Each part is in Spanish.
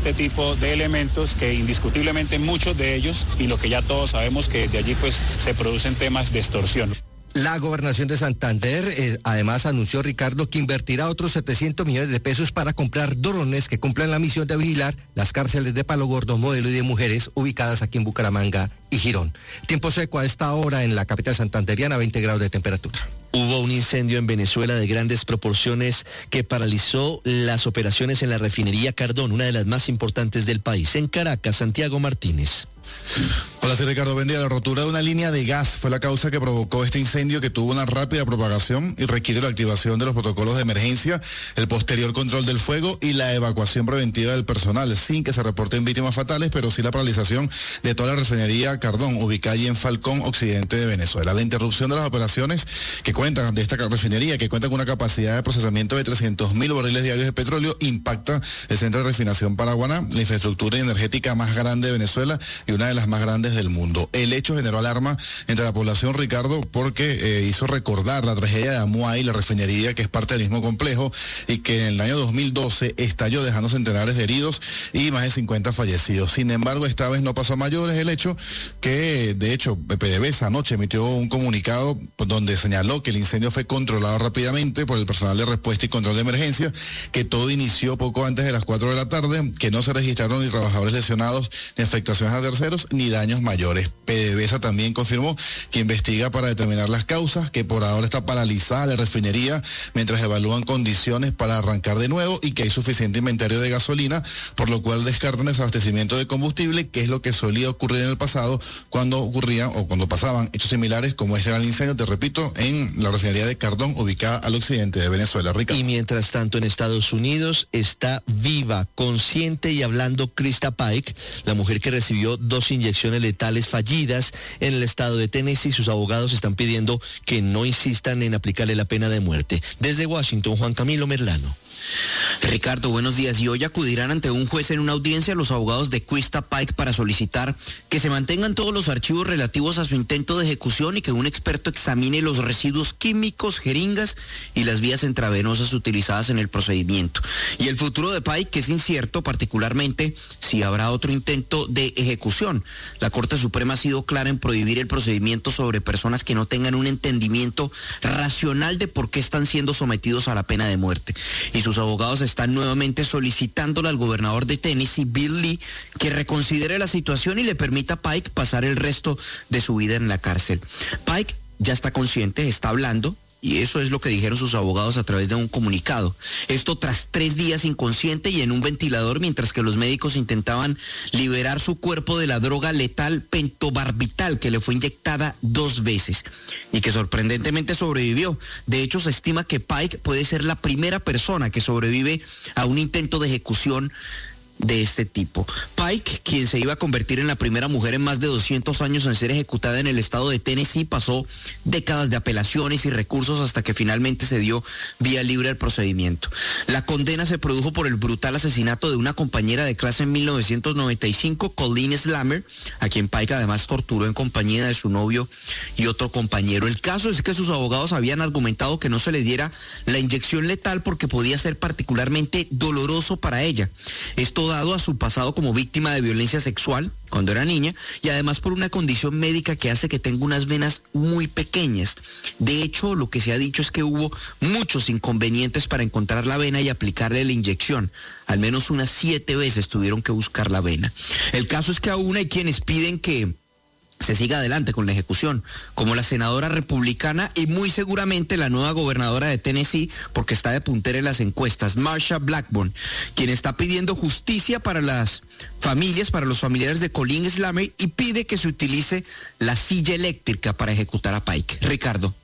este tipo de elementos que indiscutiblemente muchos de ellos, y lo que ya todos sabemos, que de allí pues se producen temas de extorsión. La Gobernación de Santander además anunció, Ricardo, que invertirá otros 700 millones de pesos para comprar drones que cumplan la misión de vigilar las cárceles de Palo Gordo, Modelo y de mujeres ubicadas aquí en Bucaramanga y Girón. Tiempo seco a esta hora en la capital santanderiana, 20 grados de temperatura. Hubo un incendio en Venezuela de grandes proporciones que paralizó las operaciones en la refinería Cardón, una de las más importantes del país. En Caracas, Santiago Martínez. Hola, soy Ricardo. Buen día. La rotura de una línea de gas fue la causa que provocó este incendio, que tuvo una rápida propagación y requiere la activación de los protocolos de emergencia, el posterior control del fuego y la evacuación preventiva del personal, sin que se reporten víctimas fatales, pero sí la paralización de toda la refinería Cardón, ubicada allí en Falcón, occidente de Venezuela. La interrupción de las operaciones de esta refinería, que cuenta con una capacidad de procesamiento de 300.000 barriles diarios de petróleo, impacta el centro de refinación Paraguaná, la infraestructura energética más grande de Venezuela y una de las más grandes del mundo. El hecho generó alarma entre la población, Ricardo, porque hizo recordar la tragedia de Amuay, la refinería que es parte del mismo complejo y que en el año 2012 estalló, dejando centenares de heridos y más de 50 fallecidos. Sin embargo, esta vez no pasó a mayores el hecho que, de hecho, PDVSA anoche emitió un comunicado donde señaló que el incendio fue controlado rápidamente por el personal de respuesta y control de emergencia, que todo inició poco antes de las 4 de la tarde, que no se registraron ni trabajadores lesionados, ni afectaciones a terceros, ni daños mayores. PDVSA también confirmó que investiga para determinar las causas, que por ahora está paralizada la refinería mientras evalúan condiciones para arrancar de nuevo y que hay suficiente inventario de gasolina, por lo cual descartan desabastecimiento de combustible, que es lo que solía ocurrir en el pasado cuando ocurrían o cuando pasaban hechos similares como este era el incendio, te repito, en la refinería de Cardón, ubicada al occidente de Venezuela. Ricardo. Y mientras tanto en Estados Unidos está viva, consciente y hablando Krista Pike, la mujer que recibió 2 inyecciones letales fallidas en el estado de Tennessee. Sus abogados están pidiendo que no insistan en aplicarle la pena de muerte. Desde Washington, Juan Camilo Merlano. Ricardo, buenos días. Y hoy acudirán ante un juez en una audiencia los abogados de Krista Pike para solicitar que se mantengan todos los archivos relativos a su intento de ejecución y que un experto examine los residuos químicos, jeringas y las vías intravenosas utilizadas en el procedimiento. Y el futuro de Pike, que es incierto, particularmente si habrá otro intento de ejecución. La Corte Suprema ha sido clara en prohibir el procedimiento sobre personas que no tengan un entendimiento racional de por qué están siendo sometidos a la pena de muerte. Y sus abogados están nuevamente solicitándole al gobernador de Tennessee, Bill Lee, que reconsidere la situación y le permita a Pike pasar el resto de su vida en la cárcel. Pike ya está consciente, está hablando, y eso es lo que dijeron sus abogados a través de un comunicado. Esto tras 3 días inconsciente y en un ventilador, mientras que los médicos intentaban liberar su cuerpo de la droga letal pentobarbital, que le fue inyectada 2 veces y que sorprendentemente sobrevivió. De hecho, se estima que Pike puede ser la primera persona que sobrevive a un intento de ejecución de este tipo. Pike, quien se iba a convertir en la primera mujer en más de 200 años en ser ejecutada en el estado de Tennessee, pasó décadas de apelaciones y recursos hasta que finalmente se dio vía libre al procedimiento. La condena se produjo por el brutal asesinato de una compañera de clase en 1995, Colleen Slammer, a quien Pike además torturó en compañía de su novio y otro compañero. El caso es que sus abogados habían argumentado que no se le diera la inyección letal porque podía ser particularmente doloroso para ella. Esto dado a su pasado como víctima de violencia sexual cuando era niña y además por una condición médica que hace que tenga unas venas muy pequeñas. De hecho, lo que se ha dicho es que hubo muchos inconvenientes para encontrar la vena y aplicarle la inyección. Al menos unas 7 veces tuvieron que buscar la vena. El caso es que aún hay quienes piden que se siga adelante con la ejecución, como la senadora republicana y muy seguramente la nueva gobernadora de Tennessee, porque está de puntera en las encuestas, Marsha Blackburn, quien está pidiendo justicia para las familias, para los familiares de Colleen Slammer, y pide que se utilice la silla eléctrica para ejecutar a Pike. Ricardo.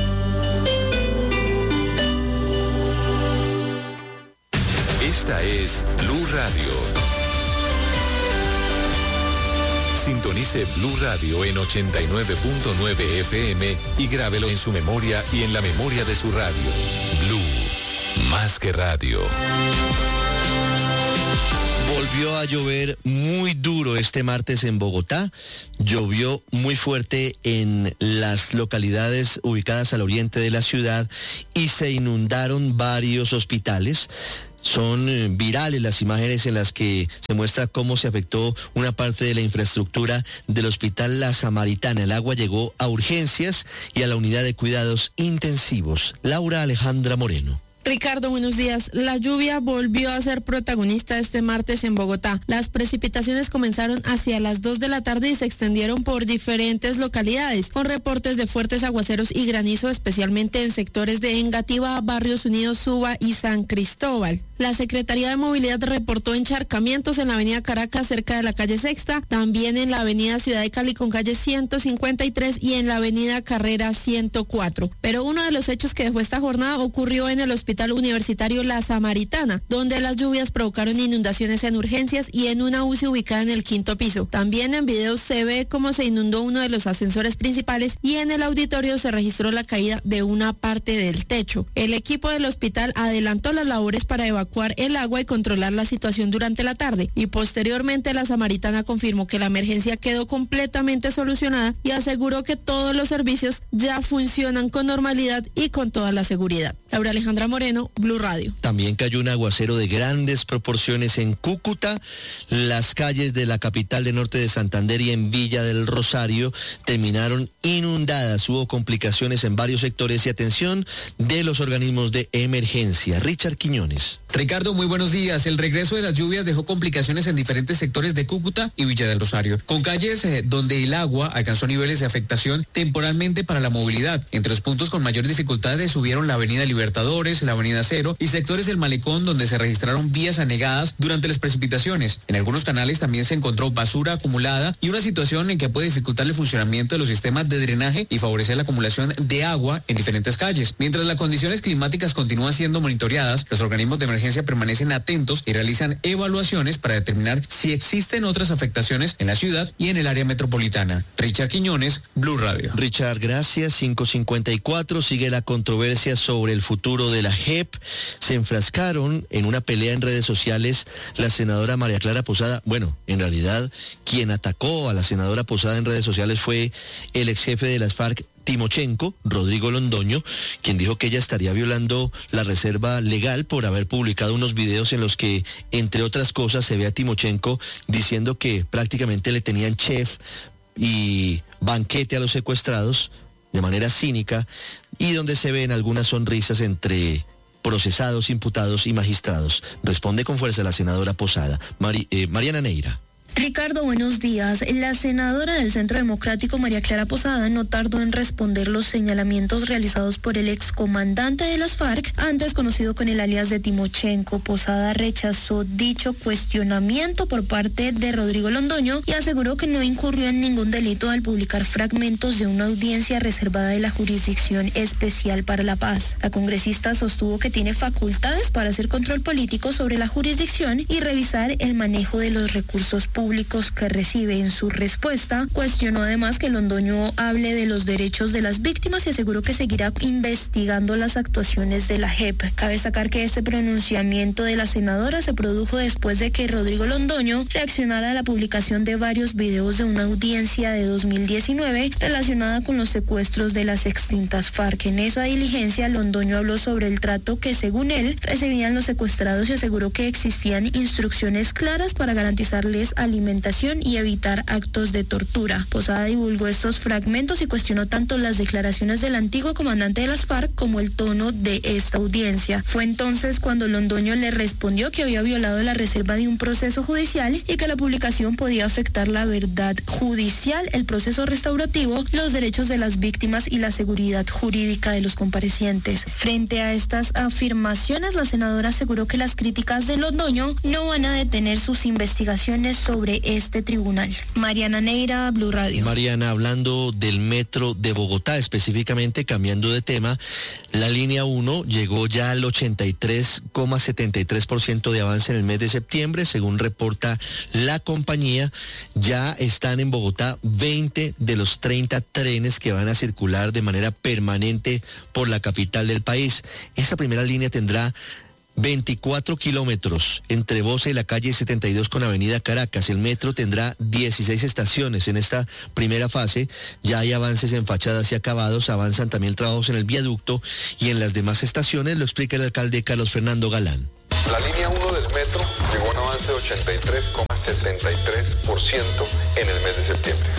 Esta es Blue Radio. Sintonice Blue Radio en 89.9 FM y grábelo en su memoria y en la memoria de su radio. Blue, más que radio. Volvió a llover muy duro este martes en Bogotá. Llovió muy fuerte en las localidades ubicadas al oriente de la ciudad y se inundaron varios hospitales. Son virales las imágenes en las que se muestra cómo se afectó una parte de la infraestructura del Hospital La Samaritana. El agua llegó a urgencias y a la unidad de cuidados intensivos. Laura Alejandra Moreno. Ricardo, buenos días. La lluvia volvió a ser protagonista este martes en Bogotá. Las precipitaciones comenzaron hacia las 2 de la tarde y se extendieron por diferentes localidades, con reportes de fuertes aguaceros y granizo, especialmente en sectores de Engativá, Barrios Unidos, Suba y San Cristóbal. La Secretaría de Movilidad reportó encharcamientos en la avenida Caracas, cerca de la calle Sexta, también en la avenida Ciudad de Cali con calle 153 y en la avenida Carrera 104. Pero uno de los hechos que dejó esta jornada ocurrió en el Hospital Universitario La Samaritana, donde las lluvias provocaron inundaciones en urgencias y en una UCI ubicada en el 5º piso. También en videos se ve cómo se inundó uno de los ascensores principales y en el auditorio se registró la caída de una parte del techo. El equipo del hospital adelantó las labores para evacuar el agua y controlar la situación durante la tarde, y posteriormente La Samaritana confirmó que la emergencia quedó completamente solucionada y aseguró que todos los servicios ya funcionan con normalidad y con toda la seguridad. Laura Alejandra Moreno, Blue Radio. También cayó un aguacero de grandes proporciones en Cúcuta. Las calles de la capital de Norte de Santander y en Villa del Rosario terminaron inundadas. Hubo complicaciones en varios sectores y atención de los organismos de emergencia. Richard Quiñones. Ricardo, muy buenos días. El regreso de las lluvias dejó complicaciones en diferentes sectores de Cúcuta y Villa del Rosario, con calles donde el agua alcanzó niveles de afectación temporalmente para la movilidad. Entre los puntos con mayores dificultades subieron la avenida Libertadores, la avenida Cero y sectores del Malecón, donde se registraron vías anegadas durante las precipitaciones. En algunos canales también se encontró basura acumulada y una situación en que puede dificultar el funcionamiento de los sistemas de drenaje y favorecer la acumulación de agua en diferentes calles. Mientras las condiciones climáticas continúan siendo monitoreadas, los organismos de emergencia permanecen atentos y realizan evaluaciones para determinar si existen otras afectaciones en la ciudad y en el área metropolitana. Richard Quiñones, Blue Radio. Richard, gracias. 554, sigue la controversia sobre el futuro de la JEP. Se enfrascaron en una pelea en redes sociales la senadora María Clara Posada. Bueno, en realidad, quien atacó a la senadora Posada en redes sociales fue el ex jefe de las FARC, Timochenko, Rodrigo Londoño, quien dijo que ella estaría violando la reserva legal por haber publicado unos videos en los que, entre otras cosas, se ve a Timochenko diciendo que prácticamente le tenían chef y banquete a los secuestrados de manera cínica, y donde se ven algunas sonrisas entre procesados, imputados y magistrados. Responde con fuerza la senadora Posada. Mariana Neira. Ricardo, buenos días. La senadora del Centro Democrático, María Clara Posada, no tardó en responder los señalamientos realizados por el excomandante de las FARC, antes conocido con el alias de Timochenko. Posada rechazó dicho cuestionamiento por parte de Rodrigo Londoño y aseguró que no incurrió en ningún delito al publicar fragmentos de una audiencia reservada de la Jurisdicción Especial para la Paz. La congresista sostuvo que tiene facultades para hacer control político sobre la jurisdicción y revisar el manejo de los recursos públicos que recibe. En su respuesta, cuestionó además que Londoño hable de los derechos de las víctimas y aseguró que seguirá investigando las actuaciones de la JEP. Cabe destacar que este pronunciamiento de la senadora se produjo después de que Rodrigo Londoño reaccionara a la publicación de varios videos de una audiencia de 2019 relacionada con los secuestros de las extintas FARC. En esa diligencia, Londoño habló sobre el trato que, según él, recibían los secuestrados y aseguró que existían instrucciones claras para garantizarles alimentación y evitar actos de tortura. Posada divulgó estos fragmentos y cuestionó tanto las declaraciones del antiguo comandante de las FARC como el tono de esta audiencia. Fue entonces cuando Londoño le respondió que había violado la reserva de un proceso judicial y que la publicación podía afectar la verdad judicial, el proceso restaurativo, los derechos de las víctimas y la seguridad jurídica de los comparecientes. Frente a estas afirmaciones, la senadora aseguró que las críticas de Londoño no van a detener sus investigaciones sobre este tribunal. Mariana Neira, Blue Radio. Mariana, hablando del metro de Bogotá, específicamente cambiando de tema, la línea 1 llegó ya al 83,73% de avance en el mes de septiembre, según reporta la compañía. Ya están en Bogotá 20 de los 30 trenes que van a circular de manera permanente por la capital del país. Esta primera línea tendrá 24 kilómetros entre Bosa y la calle 72 con Avenida Caracas. El metro tendrá 16 estaciones. En esta primera fase ya hay avances en fachadas y acabados, avanzan también trabajos en el viaducto y en las demás estaciones, lo explica el alcalde Carlos Fernando Galán. La línea 1 del metro llegó a un avance de 83,73% en el mes de septiembre.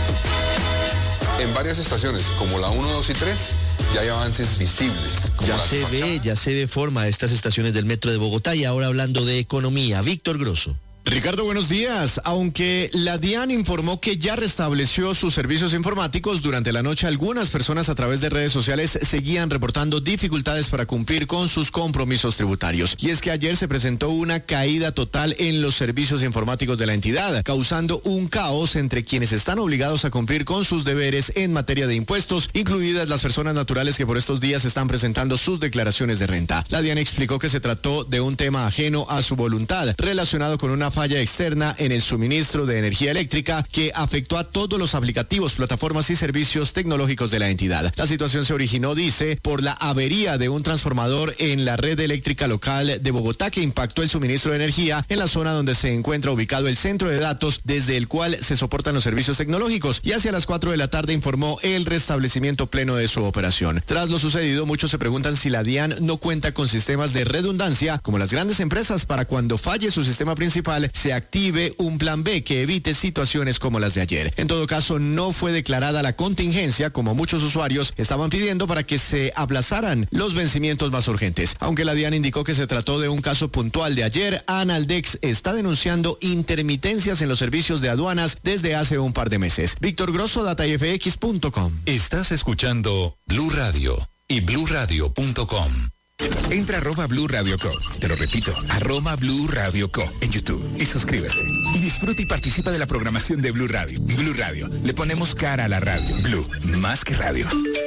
En varias estaciones, como la 1, 2 y 3, ya hay avances visibles. Ya se ve forma estas estaciones del metro de Bogotá. Y ahora hablando de economía, Víctor Grosso. Ricardo, buenos días. Aunque la DIAN informó que ya restableció sus servicios informáticos, durante la noche algunas personas a través de redes sociales seguían reportando dificultades para cumplir con sus compromisos tributarios. Y es que ayer se presentó una caída total en los servicios informáticos de la entidad, causando un caos entre quienes están obligados a cumplir con sus deberes en materia de impuestos, incluidas las personas naturales que por estos días están presentando sus declaraciones de renta. La DIAN explicó que se trató de un tema ajeno a su voluntad, relacionado con una falla externa en el suministro de energía eléctrica que afectó a todos los aplicativos, plataformas y servicios tecnológicos de la entidad. La situación se originó, dice, por la avería de un transformador en la red eléctrica local de Bogotá que impactó el suministro de energía en la zona donde se encuentra ubicado el centro de datos desde el cual se soportan los servicios tecnológicos, y hacia las 4 de la tarde informó el restablecimiento pleno de su operación. Tras lo sucedido, muchos se preguntan si la DIAN no cuenta con sistemas de redundancia como las grandes empresas para cuando falle su sistema principal se active un plan B que evite situaciones como las de ayer. En todo caso, no fue declarada la contingencia como muchos usuarios estaban pidiendo para que se aplazaran los vencimientos más urgentes. Aunque la DIAN indicó que se trató de un caso puntual de ayer, Analdex está denunciando intermitencias en los servicios de aduanas desde hace un par de meses. Víctor Grosso, datafx.com. Estás escuchando Blue Radio y bluradio.com. Entra a @Blue Radio Co. Te lo repito, @Blue Radio Co. en YouTube y suscríbete. Y disfruta y participa de la programación de Blue Radio. Blue Radio, le ponemos cara a la radio. Blue, más que radio.